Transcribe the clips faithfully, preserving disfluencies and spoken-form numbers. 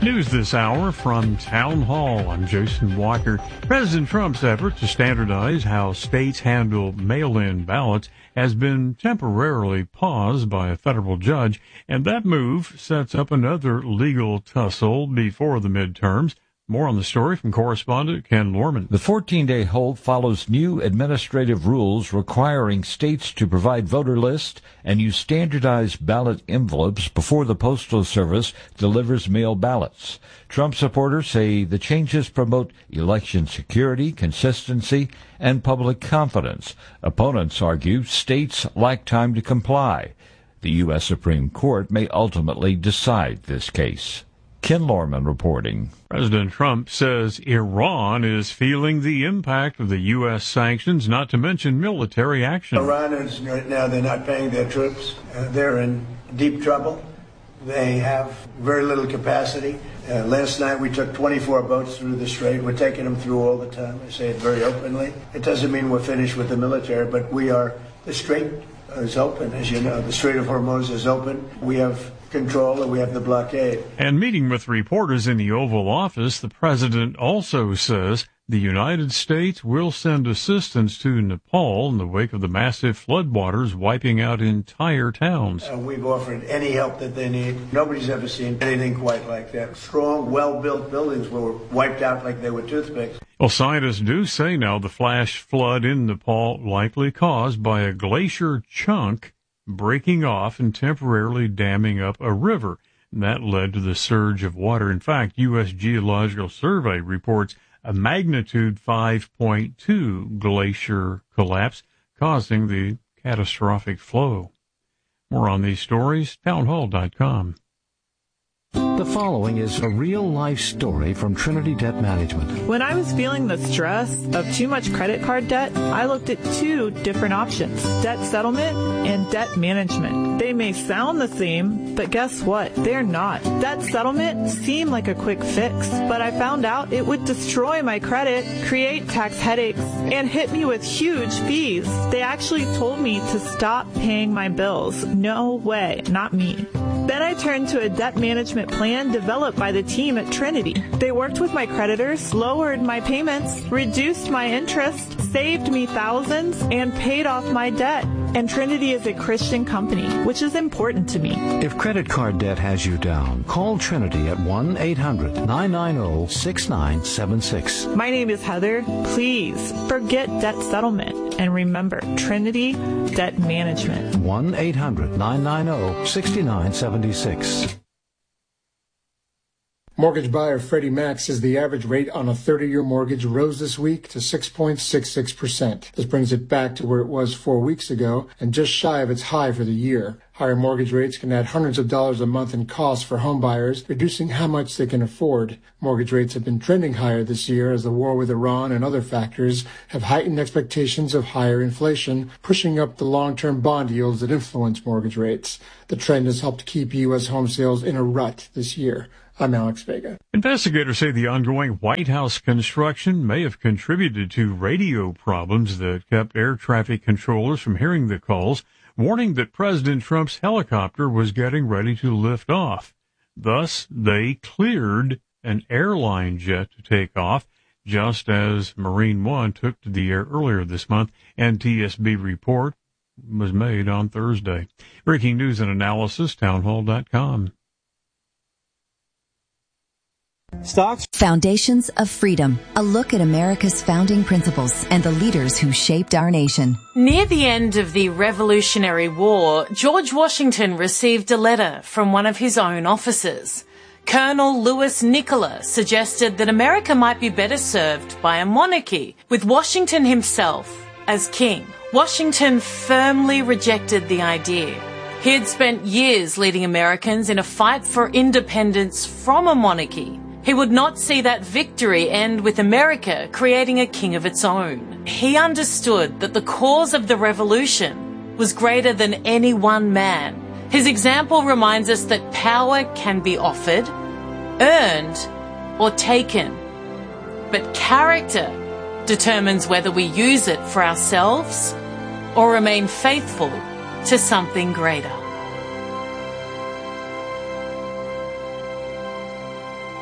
News this hour from Town Hall. I'm Jason Walker. President Trump's effort to standardize how states handle mail-in ballots has been temporarily paused by a federal judge, and that move sets up another legal tussle before the midterms. More on the story from correspondent Ken Lorman. The fourteen-day hold follows new administrative rules requiring states to provide voter lists and use standardized ballot envelopes before the Postal Service delivers mail ballots. Trump supporters say the changes promote election security, consistency, and public confidence. Opponents argue states lack time to comply. The U S Supreme Court may ultimately decide this case. Ken Lorman reporting. President Trump says Iran is feeling the impact of the U S sanctions, not to mention military action. Iran is right now, they're not paying their troops. Uh, they're in deep trouble. They have very little capacity. Uh, last night we took twenty-four boats through the strait. We're taking them through all the time. I say it very openly. It doesn't mean we're finished with the military, but we are. The strait is open, as you know. The Strait of Hormuz is open. We have control and we have the blockade. And meeting with reporters in the Oval Office, the president also says the United States will send assistance to Nepal in the wake of the massive floodwaters wiping out entire towns. Uh, we've offered any help that they need. Nobody's ever seen anything quite like that. Strong, well-built buildings were wiped out like they were toothpicks. Well, scientists do say now the flash flood in Nepal likely caused by a glacier chunk breaking off and temporarily damming up a river. And that led to the surge of water. In fact, U S Geological Survey reports a magnitude five point two glacier collapse causing the catastrophic flow. More on these stories, townhall dot com. The following is a real-life story from Trinity Debt Management. When I was feeling the stress of too much credit card debt, I looked at two different options, debt settlement and debt management. They may sound the same, but guess what? They're not. Debt settlement seemed like a quick fix, but I found out it would destroy my credit, create tax headaches, and hit me with huge fees. They actually told me to stop paying my bills. No way, not me. Then I turned to a debt management plan developed by the team at Trinity. They worked with my creditors, lowered my payments, reduced my interest, saved me thousands, and paid off my debt. And Trinity is a Christian company, which is important to me. If credit card debt has you down, call Trinity at one eight hundred nine nine zero six nine seven six. My name is Heather. Please forget debt settlement and remember Trinity Debt Management. one eight hundred nine nine zero six nine seven six. Mortgage buyer Freddie Mac says the average rate on a thirty-year mortgage rose this week to six point six six percent. This brings it back to where it was four weeks ago and just shy of its high for the year. Higher mortgage rates can add hundreds of dollars a month in costs for home buyers, reducing how much they can afford. Mortgage rates have been trending higher this year as the war with Iran and other factors have heightened expectations of higher inflation, pushing up the long-term bond yields that influence mortgage rates. The trend has helped keep U S home sales in a rut this year. I'm Alex Vega. Investigators say the ongoing White House construction may have contributed to radio problems that kept air traffic controllers from hearing the calls, warning that President Trump's helicopter was getting ready to lift off. Thus, they cleared an airline jet to take off, just as Marine One took to the air earlier this month. N T S B report was made on Thursday. Breaking news and analysis, townhall dot com. Stocks. Foundations of Freedom, a look at America's founding principles and the leaders who shaped our nation. Near the end of the Revolutionary War, George Washington received a letter from one of his own officers. Colonel Louis Nicola suggested that America might be better served by a monarchy, with Washington himself as king. Washington firmly rejected the idea. He had spent years leading Americans in a fight for independence from a monarchy. He would not see that victory end with America creating a king of its own. He understood that the cause of the revolution was greater than any one man. His example reminds us that power can be offered, earned, or taken. But character determines whether we use it for ourselves or remain faithful to something greater.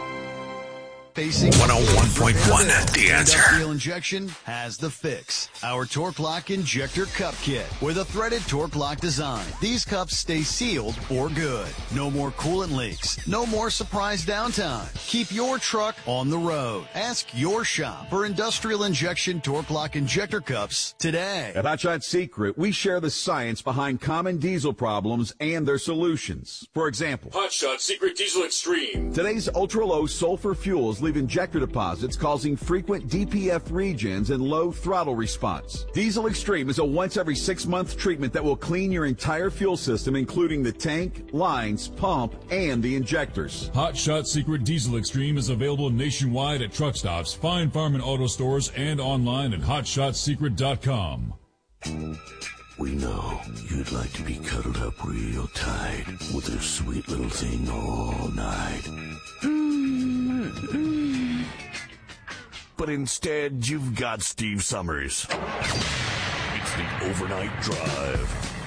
Facing one oh one point one, The Answer. Industrial Injection has the fix. Our Torque Lock Injector Cup Kit with a threaded Torque Lock design. These cups stay sealed for good. No more coolant leaks. No more surprise downtime. Keep your truck on the road. Ask your shop for Industrial Injection Torque Lock Injector Cups today. At Hot Shot Secret, we share the science behind common diesel problems and their solutions. For example, Hot Shot Secret Diesel Extreme. Today's ultra-low sulfur fuels leave injector deposits causing frequent D P F regens and low throttle response. Diesel Extreme is a once every six month treatment that will clean your entire fuel system, including the tank, lines, pump, and the injectors. Hot Shot Secret Diesel Extreme is available nationwide at truck stops, Fine Farm and auto stores, and online at hot shot secret dot com. We know you'd like to be cuddled up real tight with a sweet little thing all night. But instead, you've got Steve Summers. It's the Overnight Drive.